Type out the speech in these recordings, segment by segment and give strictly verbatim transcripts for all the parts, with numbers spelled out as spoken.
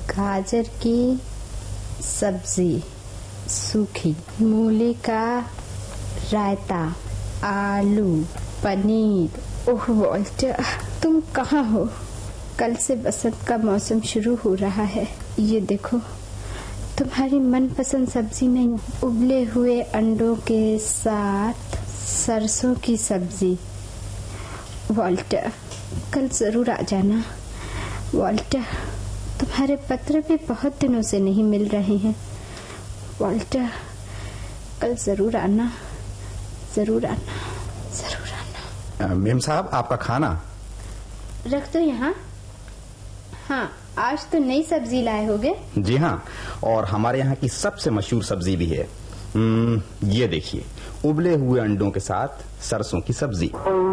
गाजर की सब्जी, सूखी मूली का रायता, आलू, पनीर। ओह वॉल्टर, तुम कहाँ हो? कल से बसंत का मौसम शुरू हो रहा है। ये देखो, तुम्हारी मनपसंद सब्जी नहीं, उबले हुए अंडों के साथ सरसों की सब्जी। वॉल्टर, कल जरूर आ जाना। वॉल्टर, तुम्हारे पत्र भी बहुत दिनों से नहीं मिल रहे हैं। वॉल्टर, कल जरूर आना, जरूर आना, जरूर आना। मेम साहब, आपका खाना रख दो यहाँ। हाँ, आज तो नई सब्जी लाए होगे। जी हाँ, और हमारे यहाँ की सबसे मशहूर सब्जी भी है। ये देखिए, उबले हुए अंडों के साथ सरसों की सब्जी।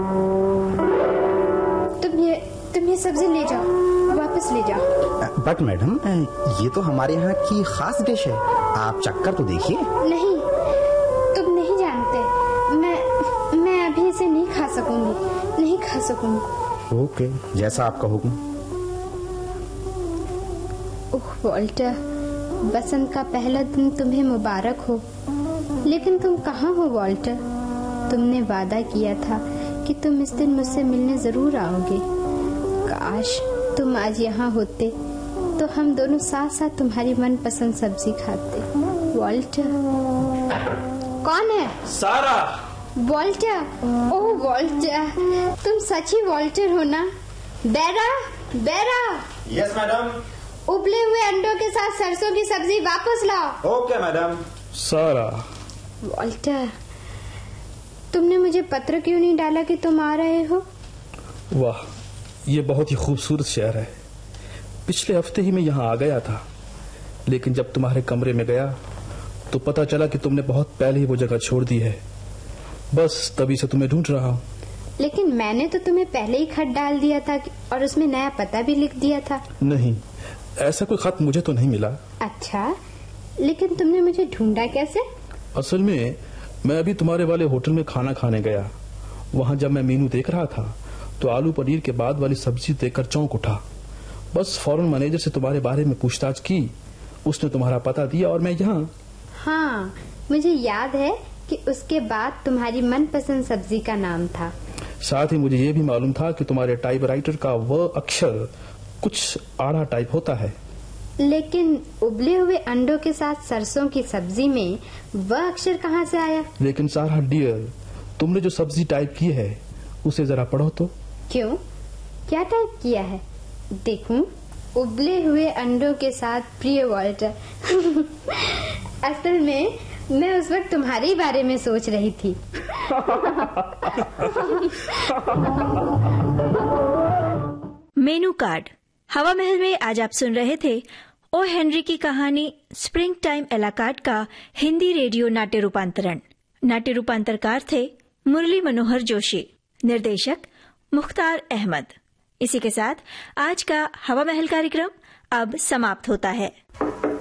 तुम ये तुम ये सब्जी ले जाओ, वापस ले जाओ। बट मैडम, ये तो हमारे यहाँ की खास डिश है, आप चक्कर तो देखिए। नहीं, तुम नहीं जानते, मैं मैं अभी इसे नहीं खा सकूंगी, नहीं खा सकूंगी। ओके, जैसा आपका हुक्म। ओह वॉल्टर, बसंत का पहला दिन तुम्हें मुबारक हो। लेकिन तुम कहाँ हो वॉल्टर? तुमने वादा किया था कि तुम इस दिन मुझसे मिलने जरूर आओगे। काश तुम आज यहाँ होते तो हम दोनों साथ साथ तुम्हारी मनपसंद सब्जी खाते। वॉल्टर। कौन है? सारा। वॉल्टर, ओह वॉल्टर, तुम सच्ची वॉल्टर हो ना? बेरा, बेरा। Yes madam. उबले हुए अंडों के साथ सरसों की सब्जी वापस लाओ। Okay madam. सारा। वॉल्टर, तुमने मुझे पत्र क्यों नहीं डाला कि तुम आ रहे हो? वाह, ये बहुत ही खूबसूरत शहर है। पिछले हफ्ते ही मैं यहाँ आ गया था, लेकिन जब तुम्हारे कमरे में गया तो पता चला कि तुमने बहुत पहले ही वो जगह छोड़ दी है। बस तभी से तुम्हें ढूंढ रहा हूँ। लेकिन मैंने तो तुम्हें पहले ही खत डाल दिया था और उसमें नया पता भी लिख दिया था। नहीं, ऐसा कोई खत मुझे तो नहीं मिला। अच्छा, लेकिन तुमने मुझे ढूंढा कैसे? असल में मैं अभी तुम्हारे वाले होटल में खाना खाने गया। वहाँ जब मैं मेनू देख रहा था तो आलू पनीर के बाद वाली सब्जी देखकर चौंक उठा। बस फौरन मैनेजर से तुम्हारे बारे में पूछताछ की, उसने तुम्हारा पता दिया और मैं यहाँ। हाँ, मुझे याद है कि उसके बाद तुम्हारी मनपसंद सब्जी का नाम था। साथ ही मुझे ये भी मालूम था कि तुम्हारे टाइपराइटर का वह अक्षर कुछ आड़ा टाइप होता है। लेकिन उबले हुए अंडों के साथ सरसों की सब्जी में वह अक्षर कहाँ से आया? लेकिन सारा डियर, तुमने जो सब्जी टाइप की है उसे जरा पढ़ो तो। क्यों, क्या टाइप किया है? देखूं। उबले हुए अंडों के साथ प्रिय वॉल्टर। असल में मैं उस वक्त तुम्हारे बारे में सोच रही थी। Menu card. हवा महल में आज आप सुन रहे थे ओ हेनरी की कहानी स्प्रिंग टाइम एलाकार्ड का हिंदी रेडियो नाट्य रूपांतरण। नाट्य रूपांतरकार थे मुरली मनोहर जोशी, निर्देशक मुख्तार अहमद। इसी के साथ आज का हवा महल कार्यक्रम अब समाप्त होता है।